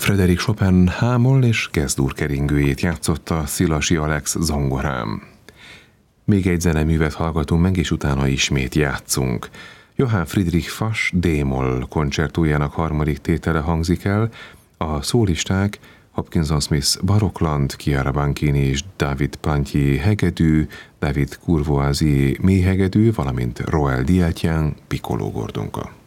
Frédéric Chopin hámol és G-dur keringőjét játszotta Szilasi Alex zongorán. Még egy zeneművet hallgatunk meg, és utána ismét játszunk. Johann Friedrich Fasch D-moll koncertójának harmadik tétele hangzik el, a szólisták Hopkinson Smith barokland, Chiara Banchini és David Plantier hegedű, David Courvoisier mélyhegedű, valamint Roel Dietjen piccolo gordonka.